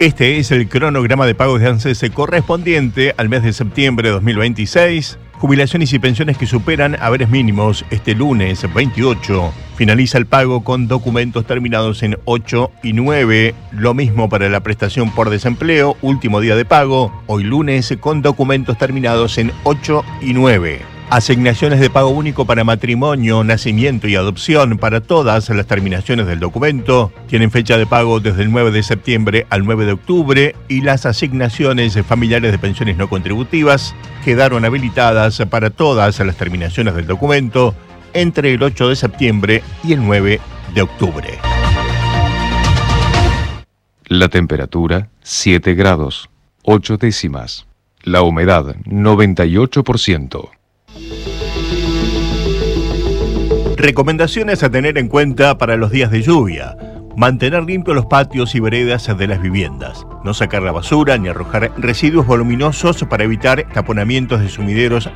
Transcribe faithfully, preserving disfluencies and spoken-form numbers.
Este es el cronograma de pagos de ANSES correspondiente al mes de septiembre de dos mil veintiséis. Jubilaciones y pensiones que superan haberes mínimos este lunes veintiocho. Finaliza el pago con documentos terminados en ocho y nueve. Lo mismo para la prestación por desempleo, último día de pago, hoy lunes con documentos terminados en ocho y nueve. Asignaciones de pago único para matrimonio, nacimiento y adopción para todas las terminaciones del documento. Tienen fecha de pago desde el nueve de septiembre al nueve de octubre y las asignaciones familiares de pensiones no contributivas quedaron habilitadas para todas las terminaciones del documento entre el ocho de septiembre y el nueve de octubre. La temperatura siete grados, ocho décimas. La humedad noventa y ocho por ciento. Recomendaciones a tener en cuenta para los días de lluvia. Mantener limpios los patios y veredas de las viviendas. No sacar la basura ni arrojar residuos voluminosos para evitar taponamientos de sumideros